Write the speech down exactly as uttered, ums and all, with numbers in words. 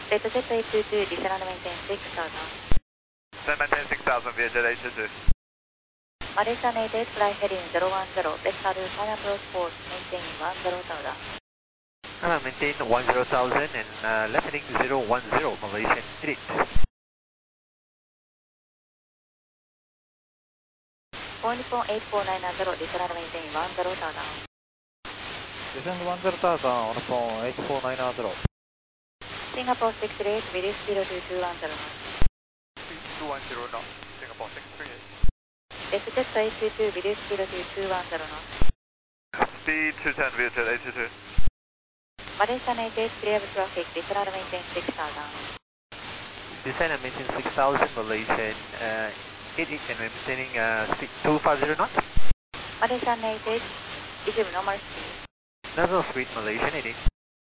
Z Z eight two two, descend and maintain six thousand. Descend maintain six thousand, Vietjet eight two two. Malaysian eight eight, fly heading zero one zero, vector final approach course, maintain one zero thousand. Uh, maintain one zero thousand and uh, left heading zero one zero, Malaysian eight eight. Point four eight four nine zero, descend and maintain one zero thousand. Descend one zero thousand on phone eight four nine zero. Singapore six three eight, release zero two two one zero knots. two one zero knots, Singapore six three eight. Z Z eight two two, release zero two two one zero knots. Speed two ten, Vietjet eight two two. Malaysian eight eight, clear with traffic, descend and maintain six thousand. Descend and maintain six thousand, Malaysian uh, eight eight and maintaining uh, speed two five zero knots. Malaysian eight eight, resume normal speed. National speed, Malaysian eight eight.